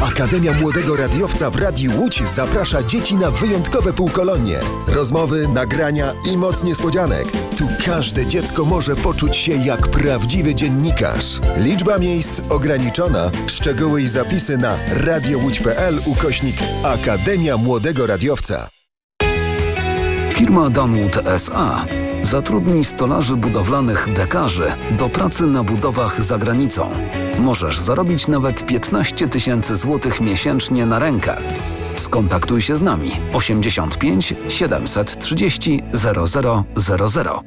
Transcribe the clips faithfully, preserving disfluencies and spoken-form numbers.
Akademia Młodego Radiowca w Radiu Łódź zaprasza dzieci na wyjątkowe półkolonie. Rozmowy, nagrania i moc niespodzianek. Tu każde dziecko może poczuć się jak prawdziwy dziennikarz. Liczba miejsc ograniczona. Szczegóły i zapisy na radiołódź.pl ukośnik Akademia Młodego Radiowca. Firma Danwood S A zatrudni stolarzy budowlanych dekarzy do pracy na budowach za granicą. Możesz zarobić nawet piętnaście tysięcy złotych miesięcznie na rękę. Skontaktuj się z nami osiemdziesiąt pięć siedemset trzydzieści zero zero zero zero.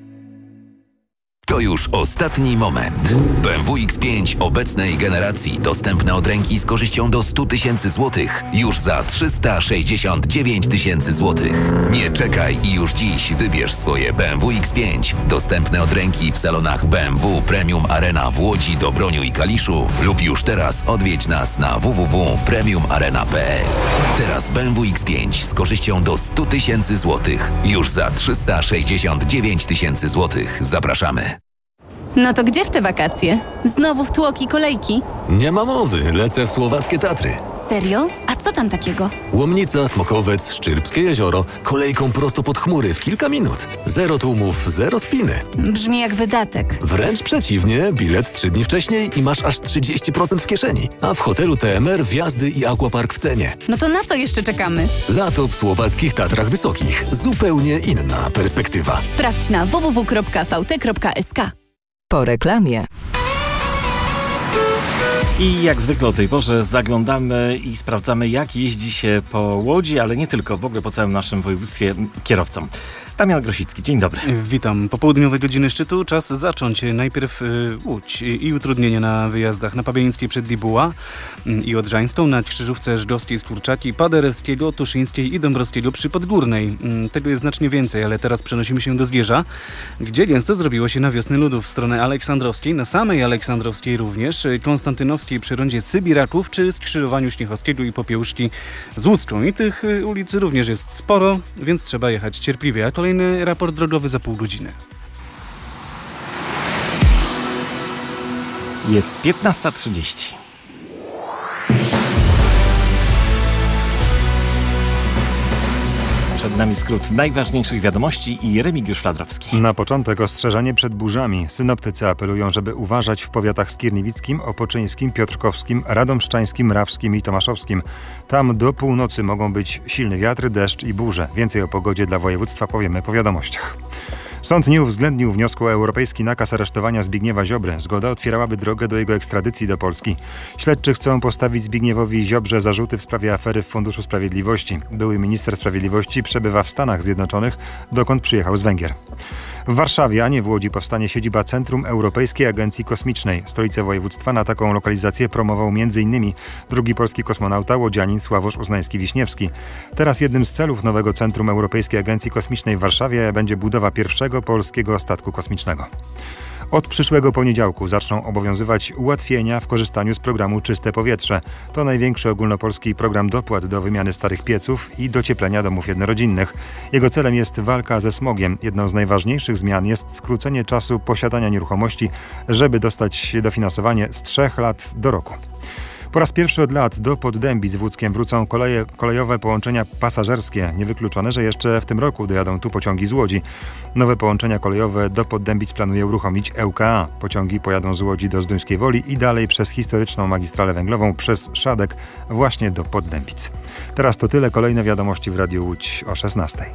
To już ostatni moment. B M W X pięć obecnej generacji dostępne od ręki z korzyścią do sto tysięcy złotych już za trzysta sześćdziesiąt dziewięć tysięcy złotych. Nie czekaj i już dziś wybierz swoje B M W X pięć dostępne od ręki w salonach B M W Premium Arena w Łodzi, Dobroniu i Kaliszu lub już teraz odwiedź nas na w w w kropka premium arena kropka p l. Teraz B M W X pięć z korzyścią do sto tysięcy złotych już za trzysta sześćdziesiąt dziewięć tysięcy złotych. Zapraszamy. No to gdzie w te wakacje? Znowu w tłoki kolejki? Nie ma mowy, lecę w słowackie Tatry. Serio? A co tam takiego? Łomnica, Smokowiec, Szczyrbskie jezioro, kolejką prosto pod chmury w kilka minut. Zero tłumów, zero spiny. Brzmi jak wydatek. Wręcz przeciwnie, bilet trzy dni wcześniej i masz aż trzydzieści procent w kieszeni. A w hotelu T M R wjazdy i aquapark w cenie. No to na co jeszcze czekamy? Lato w słowackich Tatrach Wysokich. Zupełnie inna perspektywa. Sprawdź na w w w kropka v t kropka s k. Po reklamie. I jak zwykle o tej porze zaglądamy i sprawdzamy, jak jeździ się po Łodzi, ale nie tylko, w ogóle po całym naszym województwie kierowcom. Damian Grosicki, dzień dobry. Witam. Popołudniowe godziny szczytu. Czas zacząć. Najpierw y, Łódź i utrudnienia na wyjazdach na Pabieńskiej przed Dibuła y, i Odrzańską, na Krzyżówce Żydowskiej z Kurczaki, Paderewskiego, Tuszyńskiej i Dąbrowskiego przy Podgórnej. Y, tego jest znacznie więcej, ale teraz przenosimy się do Zwierza, gdzie gęsto zrobiło się na wiosnę ludów w stronę Aleksandrowskiej, na samej Aleksandrowskiej również, y, Konstantynowskiej przy rondzie Sybiraków, czy skrzyżowaniu Śniechowskiego i Popiełuszki z Łódzką. I tych y, ulic również jest sporo, więc trzeba jechać cierpliwie. A kolejny raport drogowy za pół godziny. Jest piętnasta trzydzieści. Przed nami skrót najważniejszych wiadomości i Remigiusz Fladrowski. Na początek ostrzeżenie przed burzami. Synoptycy apelują, żeby uważać w powiatach skierniewickim, opoczyńskim, piotrkowskim, radomszczańskim, rawskim i tomaszowskim. Tam do północy mogą być silny wiatr, deszcz i burze. Więcej o pogodzie dla województwa powiemy po wiadomościach. Sąd nie uwzględnił wniosku o europejski nakaz aresztowania Zbigniewa Ziobry. Zgoda otwierałaby drogę do jego ekstradycji do Polski. Śledczy chcą postawić Zbigniewowi Ziobrze zarzuty w sprawie afery w Funduszu Sprawiedliwości. Były minister sprawiedliwości przebywa w Stanach Zjednoczonych, dokąd przyjechał z Węgier. W Warszawie, a nie w Łodzi, powstanie siedziba Centrum Europejskiej Agencji Kosmicznej. Stolicę województwa na taką lokalizację promował m.in. drugi polski kosmonauta, łodzianin Sławosz Uznański-Wiśniewski. Teraz jednym z celów nowego Centrum Europejskiej Agencji Kosmicznej w Warszawie będzie budowa pierwszego polskiego statku kosmicznego. Od przyszłego poniedziałku zaczną obowiązywać ułatwienia w korzystaniu z programu Czyste Powietrze. To największy ogólnopolski program dopłat do wymiany starych pieców i docieplenia domów jednorodzinnych. Jego celem jest walka ze smogiem. Jedną z najważniejszych zmian jest skrócenie czasu posiadania nieruchomości, żeby dostać dofinansowanie z trzech lat do roku. Po raz pierwszy od lat do Poddębic w Łódzkiem wrócą koleje, kolejowe połączenia pasażerskie. Niewykluczone, że jeszcze w tym roku dojadą tu pociągi z Łodzi. Nowe połączenia kolejowe do Poddębic planuje uruchomić E U K A. Pociągi pojadą z Łodzi do Zduńskiej Woli i dalej przez historyczną magistralę węglową przez Szadek właśnie do Poddębic. Teraz to tyle. Kolejne wiadomości w Radiu Łódź o szesnastej.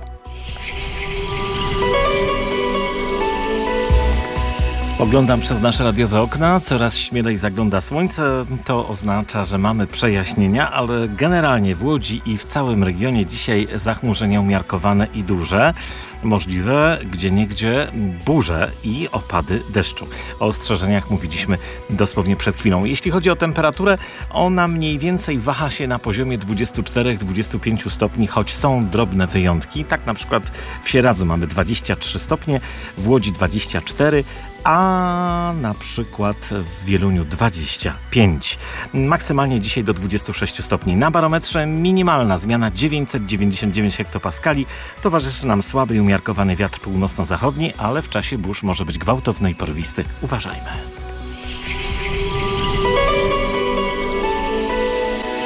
Oglądam przez nasze radiowe okna, coraz śmielej zagląda słońce. To oznacza, że mamy przejaśnienia, ale generalnie w Łodzi i w całym regionie dzisiaj zachmurzenia umiarkowane i duże. Możliwe gdzieniegdzie burze i opady deszczu. O ostrzeżeniach mówiliśmy dosłownie przed chwilą. Jeśli chodzi o temperaturę, ona mniej więcej waha się na poziomie dwudziestu czterech do dwudziestu pięciu stopni, choć są drobne wyjątki. Tak na przykład w Sieradzu mamy dwadzieścia trzy stopnie, w Łodzi dwadzieścia cztery, a na przykład w Wieluniu dwadzieścia pięć. Maksymalnie dzisiaj do dwudziestu sześciu stopni. Na barometrze minimalna zmiana dziewięćset dziewięćdziesiąt dziewięć hektopaskali. Towarzyszy nam słaby i umiarkowany wiatr północno-zachodni, ale w czasie burz może być gwałtowny i porwisty. Uważajmy.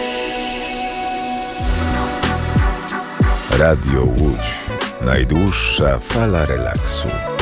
Radio Łódź. Najdłuższa fala relaksu.